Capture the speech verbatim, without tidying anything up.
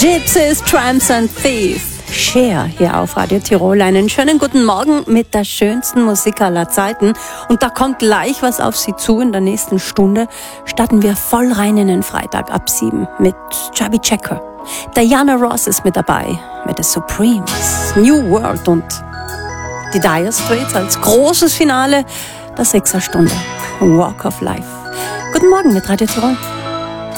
Gypsies, Tramps and Thieves. Cher hier auf Radio Tirol. Einen schönen guten Morgen mit der schönsten Musik aller Zeiten. Und da kommt gleich was auf Sie zu. In der nächsten Stunde starten wir voll rein in den Freitag ab sieben mit Chubby Checker. Diana Ross ist mit dabei mit The Supremes, New World und die Dire Straits als großes Finale der Sechser Stunde. Walk of Life. Guten Morgen mit Radio Tirol.